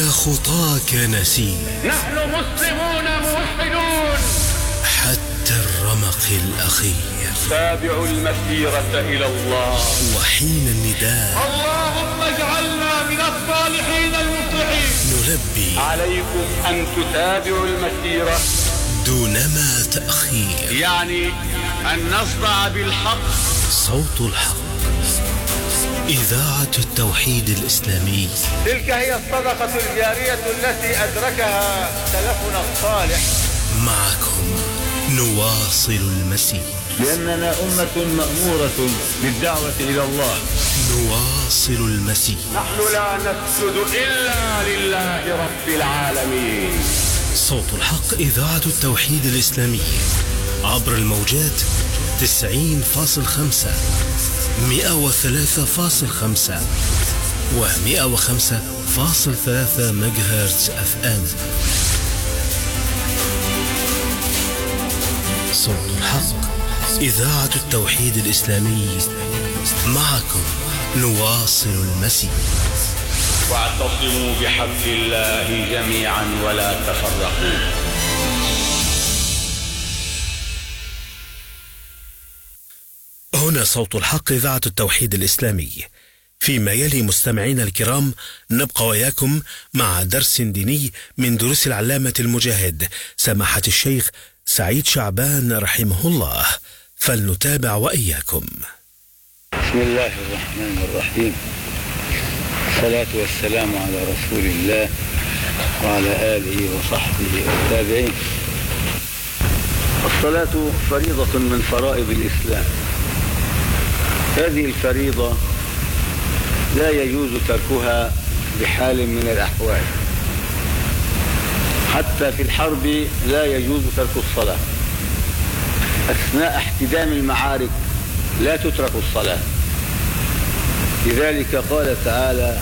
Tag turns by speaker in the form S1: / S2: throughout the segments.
S1: على خطاك نسير،
S2: نحن مسلمون موحدون
S1: حتى الرمق الأخير.
S2: تابعوا المسيرة إلى الله.
S1: وحين النداء
S2: اللهم اجعلنا من الصالحين المصلحين
S1: نلبي
S2: عليكم أن تتابعوا المسيرة
S1: دونما تأخير،
S2: يعني أن نصدع بالحق.
S1: صوت الحق، إذاعة التوحيد الإسلامي.
S2: تلك هي الصدقة الجارية التي أدركها سلفنا الصالح.
S1: معكم نواصل المسير،
S2: لأننا أمة مأمورة بالدعوة إلى الله.
S1: نواصل المسير.
S2: نحن لا نسجد إلا لله رب العالمين.
S1: صوت الحق، إذاعة التوحيد الإسلامي، عبر الموجات 90.5 103.5 و105.3 ميجاهرتز FM. صوت الحق، إذاعة التوحيد الإسلامي. معكم نواصل المسير.
S2: واعتصموا بحبل الله جميعا ولا تفرقوا.
S1: هنا صوت الحق، إذاعة التوحيد الإسلامي. فيما يلي مستمعينا الكرام نبقى وياكم مع درس ديني من دروس العلامة المجاهد سماحة الشيخ سعيد شعبان رحمه الله، فلنتابع وإياكم.
S3: بسم الله الرحمن الرحيم، الصلاة والسلام على رسول الله وعلى آله وصحبه والتابعين. الصلاة فريضة من فرائض الإسلام. هذه الفريضة لا يجوز تركها بحال من الأحوال، حتى في الحرب لا يجوز ترك الصلاة. أثناء احتدام المعارك لا تترك الصلاة. لذلك قال تعالى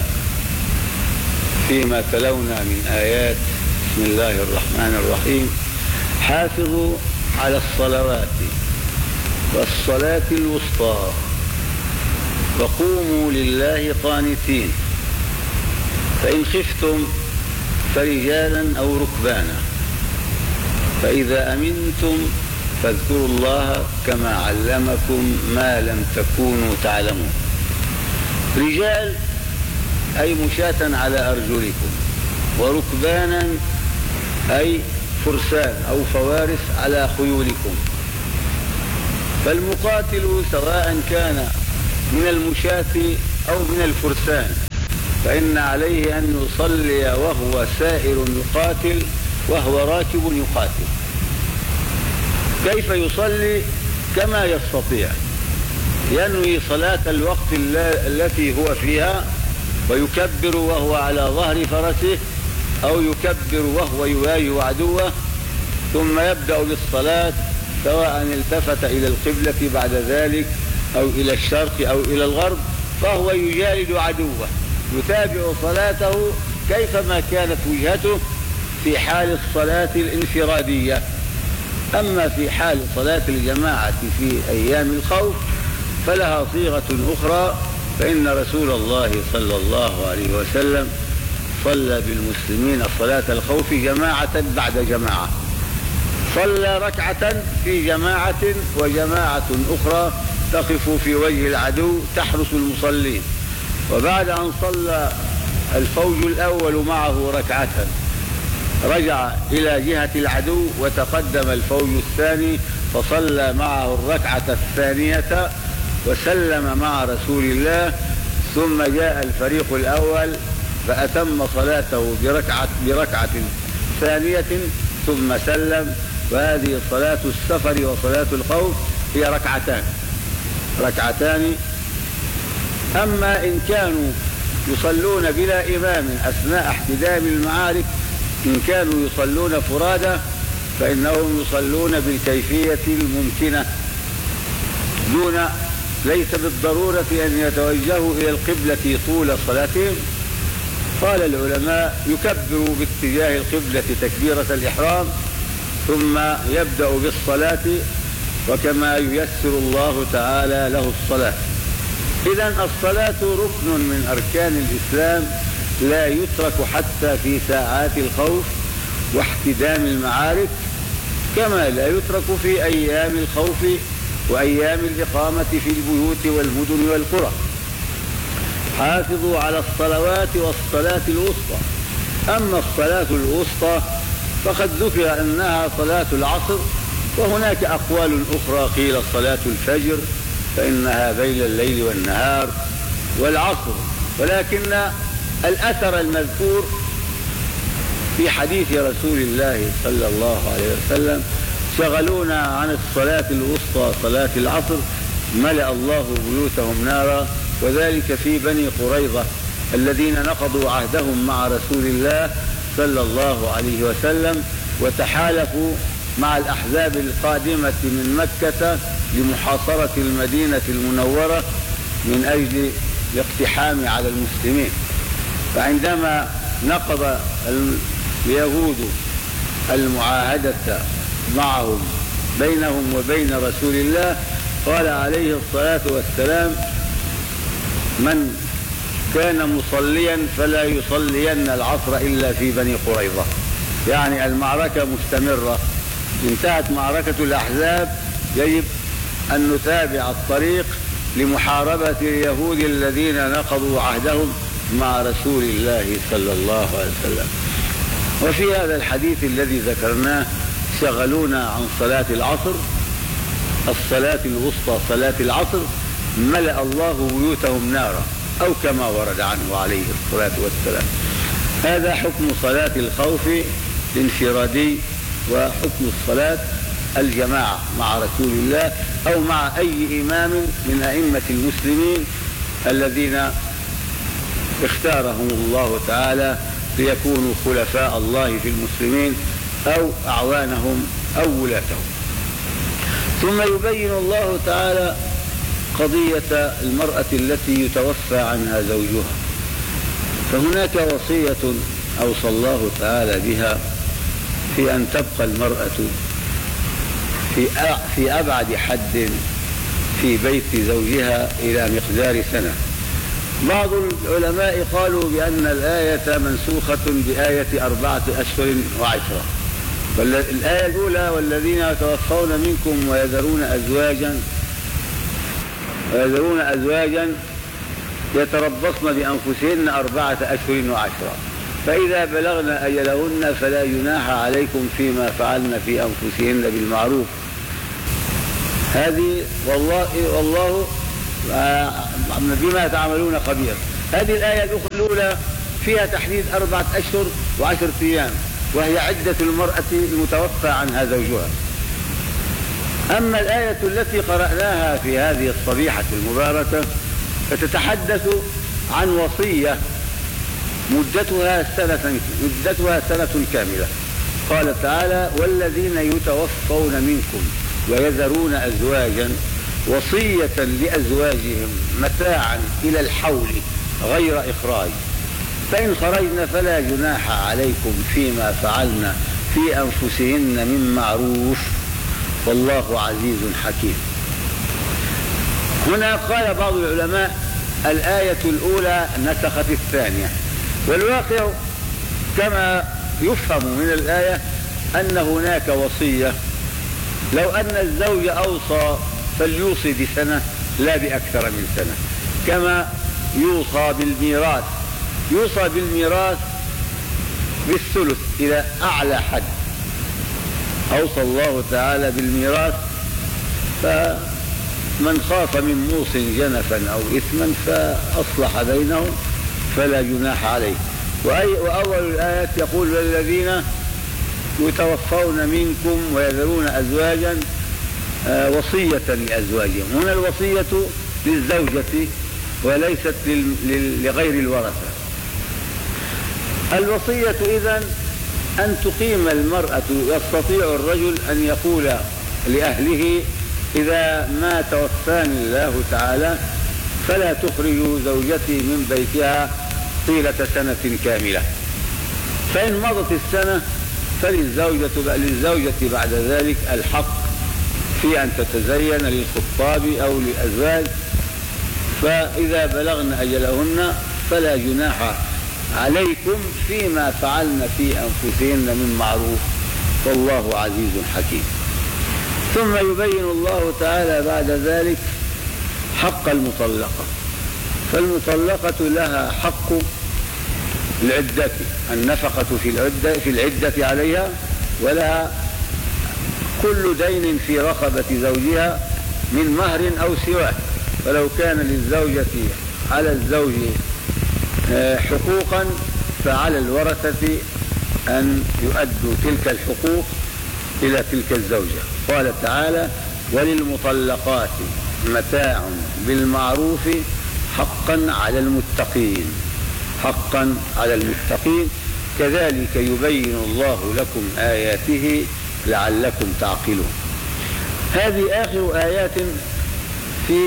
S3: فيما تلونا من آيات: بسم الله الرحمن الرحيم، حافظوا على الصلوات والصلاة الوسطى وقوموا لله قانتين، فإن خفتم فرجالا أو ركبانا، فإذا أمنتم فاذكروا الله كما علمكم ما لم تكونوا تعلمون. رجال أي مشاة على أرجلكم، وركبانا أي فرسان أو فوارس على خيولكم. فالمقاتل سواء كان من المشاة أو من الفرسان فإن عليه أن يصلي وهو سائر يقاتل وهو راكب يقاتل. كيف يصلي؟ كما يستطيع، ينوي صلاة الوقت التي هو فيها ويكبر وهو على ظهر فرسه، أو يكبر وهو يواجه عدوه، ثم يبدأ بالصلاة سواء التفت إلى القبلة بعد ذلك أو إلى الشرق أو إلى الغرب، فهو يجالد عدوه، يتابع صلاته كيفما كانت وجهته في حال الصلاة الانفرادية. أما في حال صلاة الجماعة في أيام الخوف فلها صيغة أخرى، فإن رسول الله صلى الله عليه وسلم صلى بالمسلمين صلاة الخوف جماعة بعد جماعة. صلى ركعة في جماعة وجماعة أخرى تقف في وجه العدو تحرس المصلين. وبعد أن صلى الفوج الأول معه ركعة رجع إلى جهة العدو وتقدم الفوج الثاني فصلى معه الركعة الثانية وسلم مع رسول الله، ثم جاء الفريق الأول فأتم صلاته بركعة ثانية ثم سلم. وهذه صلاة السفر وصلاة الخوف هي ركعتان. أما إن كانوا يصلون بلا إمام أثناء احتدام المعارك، إن كانوا يصلون فرادى فإنهم يصلون بالكيفية الممكنة ليس بالضرورة أن يتوجهوا إلى القبلة طول صلاتهم. قال العلماء: يكبر باتجاه القبلة تكبيرة الإحرام ثم يبدأ بالصلاة وكما ييسر الله تعالى له الصلاة. إذن الصلاة ركن من أركان الإسلام لا يترك حتى في ساعات الخوف واحتدام المعارك، كما لا يترك في أيام الخوف وأيام الإقامة في البيوت والمدن والقرى. حافظوا على الصلوات والصلاة الوسطى. أما الصلاة الوسطى فقد ذكر أنها صلاة العصر، وهناك أقوال أخرى قيل صلاة الفجر فإنها بين الليل والنهار والعصر، ولكن الأثر المذكور في حديث رسول الله صلى الله عليه وسلم شغلونا عن الصلاة الوسطى صلاة العصر ملأ الله بيوتهم نارا، وذلك في بني قريظة الذين نقضوا عهدهم مع رسول الله صلى الله عليه وسلم وتحالفوا مع الأحزاب القادمة من مكة لمحاصرة المدينة المنورة من أجل الاقتحام على المسلمين. فعندما نقض اليهود المعاهدة معهم بينهم وبين رسول الله قال عليه الصلاة والسلام: من كان مصليا فلا يصلين العصر إلا في بني قريظة. يعني المعركة مستمرة، انتهت معركة الأحزاب، يجب أن نتابع الطريق لمحاربة اليهود الذين نقضوا عهدهم مع رسول الله صلى الله عليه وسلم. وفي هذا الحديث الذي ذكرناه شغلونا عن صلاة العصر، الصلاة الوسطى صلاة العصر ملأ الله بيوتهم نارا، أو كما ورد عنه عليه الصلاة والسلام. هذا حكم صلاة الخوف الانفرادي، وحكم الصلاة الجماعة مع رسول الله أو مع أي إمام من أئمة المسلمين الذين اختارهم الله تعالى ليكونوا خلفاء الله في المسلمين أو أعوانهم أو ولاتهم. ثم يبين الله تعالى قضية المرأة التي يتوفى عنها زوجها، فهناك وصية أوصى الله تعالى بها في أن تبقى المرأة في أبعد حد في بيت زوجها إلى مقدار سنة. بعض العلماء قالوا بأن الآية منسوخة بآية 4 أشهر وعشرة. الآية الأولى: والذين يتوفون منكم ويذرون أزواجا يتربصن بأنفسهن 4 أشهر وعشرة، فإذا بلغن أجلهن فلا جناح عليكم فيما فعلن في أنفسهن بالمعروف. هذه والله بما تعملون خبير. هذه الآية الأولى فيها تحديد 4 أشهر و10 أيام، وهي عدة المرأة المتوفى عنها زوجها. أما الآية التي قرأناها في هذه الصبيحة المباركة فتتحدث عن وصية مدتها سنة كاملة. قال تعالى: والذين يتوفون منكم ويذرون أزواجا وصية لأزواجهم متاعا إلى الحول غير إخراج، فإن خرجن فلا جناح عليكم فيما فعلن في أنفسهن من معروف والله عزيز حكيم. هنا قال بعض العلماء: الآية الأولى نسخت الثانية، والواقع كما يفهم من الآية أن هناك وصية. لو أن الزوج أوصى فليوصي بسنة لا بأكثر من سنة، كما يوصى بالميراث. يوصى بالميراث بالثلث إلى أعلى حد. أوصى الله تعالى بالميراث، فمن خاف من موص جنفا أو إثما فأصلح بينهم فلا جناح عليه. وأول الآيات يقول: والذين يتوفون منكم ويذرون أزواجا وصية لأزواجهم. هنا الوصية للزوجة وليست لغير الورثة. الوصية إذن أن تقيم المرأة. يستطيع الرجل أن يقول لأهله: إذا ما توفاني الله تعالى فلا تخرجوا زوجتي من بيتها طيلة سنة كاملة. فإن مضت السنة فللزوجة بعد ذلك الحق في أن تتزين للخطاب أو للأزواج، فإذا بلغن أجلهن فلا جناح عليكم فيما فعلن في أنفسهن من معروف والله عزيز حكيم. ثم يبين الله تعالى بعد ذلك حق المطلقة. فالمطلقة لها حق العدة، النفقة في العدة عليها، ولها كل دين في رقبة زوجها من مهر أو سواه. فلو كان للزوجة على الزوج حقوقا فعلى الورثة أن يؤدوا تلك الحقوق إلى تلك الزوجة. قال تعالى: وللمطلقات متاع بالمعروف حقا على المتقين. حقا على المتقين. كذلك يبين الله لكم آياته لعلكم تعقلون. هذه آخر آيات في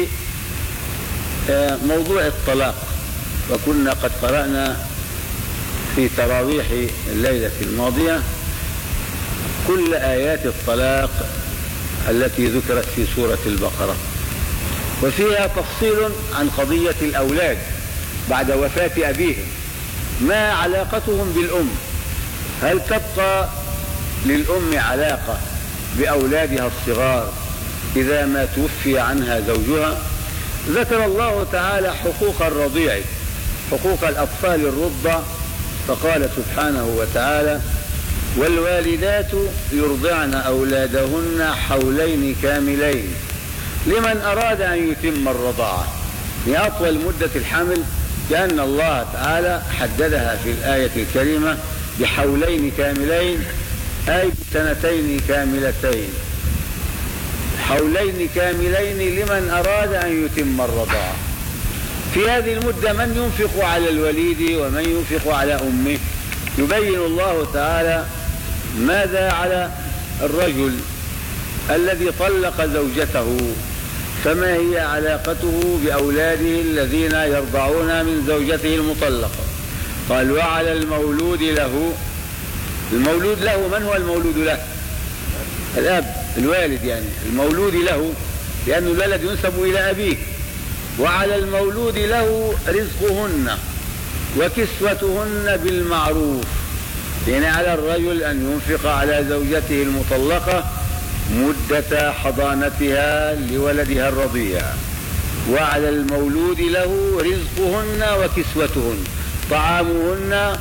S3: موضوع الطلاق. وكنا قد قرأنا في تراويح الليلة الماضية كل آيات الطلاق التي ذكرت في سورة البقرة، وفيها تفصيل عن قضية الأولاد بعد وفاة أبيهم. ما علاقتهم بالأم؟ هل تبقى للأم علاقة بأولادها الصغار إذا ما توفي عنها زوجها؟ ذكر الله تعالى حقوق الرضيع، حقوق الأطفال الرضع، فقال سبحانه وتعالى: والوالدات يرضعن أولادهن حولين كاملين لمن أراد أن يتم الرضاعة. لأطول مدة الحمل، لأن الله تعالى حددها في الآية الكريمة بحولين كاملين، أي سنتين كاملتين. حولين كاملين لمن أراد أن يتم الرضاعة. في هذه المدة من ينفق على الوليد ومن ينفق على أمه. يبين الله تعالى ماذا على الرجل الذي طلق زوجته، فما هي علاقته بأولاده الذين يرضعون من زوجته المطلقة. قال: وعلى المولود له. المولود له، من هو المولود له؟ الأب، الوالد يعني. المولود له لأن الولد ينسب إلى أبيه. وعلى المولود له رزقهن وكسوتهن بالمعروف. يعني على الرجل أن ينفق على زوجته المطلقة مدة حضانتها لولدها الرضيع. وعلى المولود له رزقهن وكسوتهن، طعامهن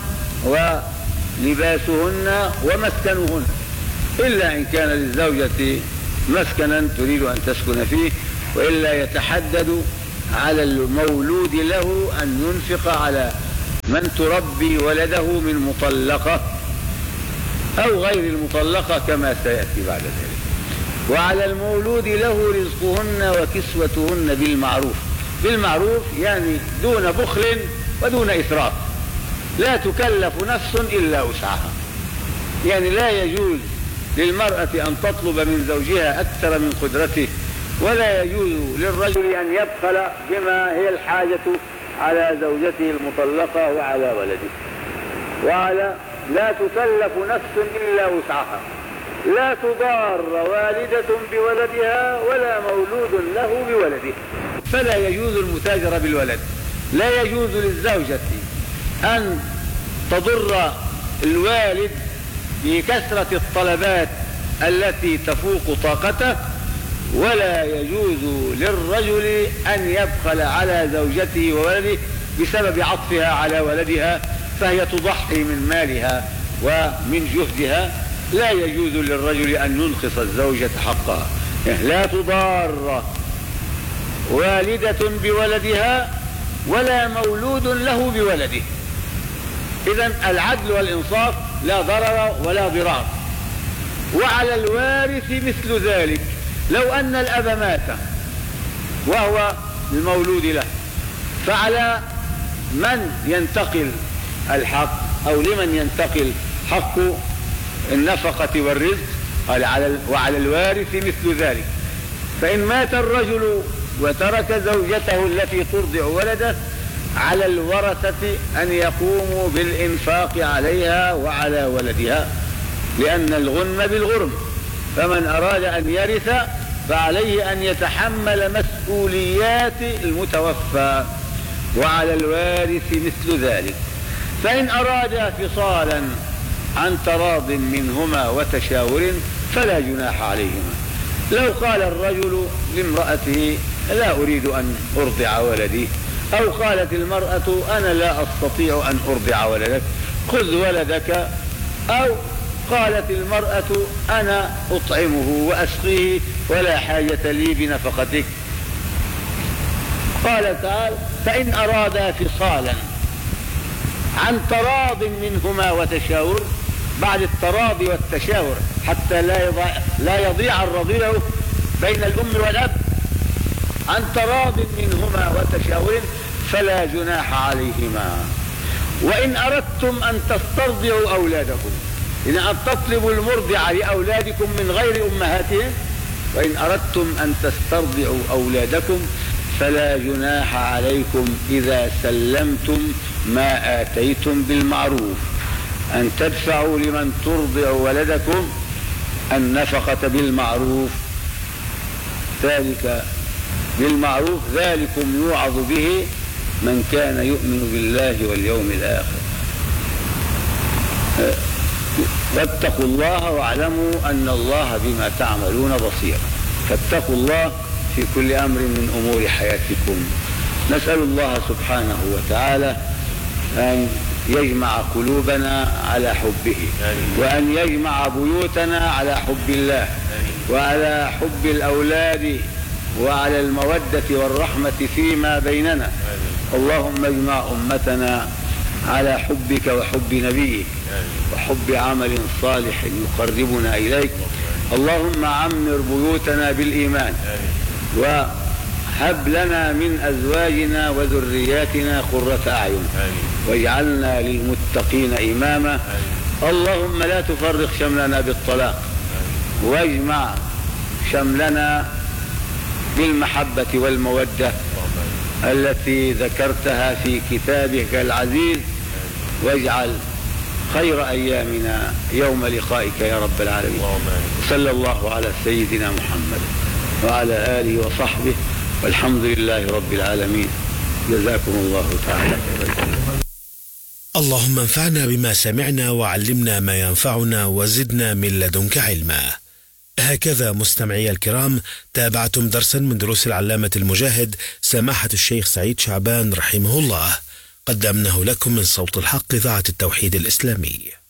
S3: ولباسهن ومسكنهن، إلا إن كان للزوجة مسكنا تريد أن تسكن فيه، وإلا يتحدد على المولود له أن ينفق على من تربي ولده من مطلقة أو غير المطلقة كما سيأتي بعد ذلك. وعلى المولود له رزقهن وكسوتهن بالمعروف. بالمعروف يعني دون بخل ودون إسراف. لا تكلف نفس إلا وسعها. يعني لا يجوز للمرأة أن تطلب من زوجها أكثر من قدرته، ولا يجوز للرجل أن يبخل بما هي الحاجة على زوجته المطلقة وعلى ولده. لا تكلف نفس إلا وسعها. لا تضار والدة بولدها ولا مولود له بولده. فلا يجوز المتاجرة بالولد. لا يجوز للزوجة أن تضر الوالد بكثرة الطلبات التي تفوق طاقته، ولا يجوز للرجل أن يبخل على زوجته وولده بسبب عطفها على ولدها، فهي تضحي من مالها ومن جهدها. لا يجوز للرجل أن ينقص الزوجة حقها. لا تضار والدة بولدها ولا مولود له بولده. إذن العدل والإنصاف، لا ضرر ولا ضرار. وعلى الوارث مثل ذلك. لو أن الأب مات وهو المولود له، فعلى من ينتقل الحق أو لمن ينتقل حق النفقة والرزق؟ قال: وعلى الوارث مثل ذلك. فإن مات الرجل وترك زوجته التي ترضع ولده، على الورثة أن يقوموا بالإنفاق عليها وعلى ولدها، لأن الغنم بالغرم. فمن أراد أن يرث فعليه أن يتحمل مسؤوليات المتوفى. وعلى الوارث مثل ذلك. فإن أرادا فصالا عن تراض منهما وتشاور فلا جناح عليهما. لو قال الرجل لامرأته لا أريد أن أرضع ولدي، أو قالت المرأة أنا لا أستطيع أن أرضع ولدك خذ ولدك، أو قالت المرأة أنا أطعمه وأسقيه ولا حاجة لي بنفقتك. قال تعالى فإن أرادا فصالا عن تراض منهما وتشاور، بعد التراضي والتشاور حتى لا يضيع الرضيع بين الأم والأب، عن تراض منهما وتشاور فلا جناح عليهما. وإن أردتم أن تسترضعوا أولادكم، إن أن تطلبوا المرضع لأولادكم من غير أمهاتهم، وإن أردتم أن تسترضعوا أولادكم فلا جناح عليكم إذا سلمتم ما آتيتم بالمعروف أن تدفعوا لمن ترضع ولدكم النفقة بالمعروف، ذلك بالمعروف ذلكم يوعظ به من كان يؤمن بالله واليوم الآخر. واتقوا الله واعلموا أن الله بما تعملون بصير. فاتقوا الله في كل أمر من أمور حياتكم. نسأل الله سبحانه وتعالى أن يجمع قلوبنا على حبه، وأن يجمع بيوتنا على حب الله، وعلى حب الأولاد، وعلى المودة والرحمة فيما بيننا. اللهم اجمع أمتنا على حبك وحب نبيك وحب عمل صالح يقربنا إليك. اللهم عمر بيوتنا بالإيمان، وهب لنا من أزواجنا وذرياتنا قرة أعين، واجعلنا للمتقين إماما. اللهم لا تفرق شملنا بالطلاق، واجمع شملنا بالمحبة والمودة التي ذكرتها في كتابك العزيز، واجعل خير أيامنا يوم لقائك يا رب العالمين. صلى الله على سيدنا محمد وعلى آله وصحبه، والحمد لله رب العالمين. جزاكم الله تعالى خيرا.
S1: اللهم انفعنا بما سمعنا وعلمنا ما ينفعنا وزدنا من لدنك علما. هكذا مستمعي الكرام تابعتم درسا من دروس العلامة المجاهد سماحة الشيخ سعيد شعبان رحمه الله، قدمناه لكم من صوت الحق إذاعة التوحيد الإسلامي.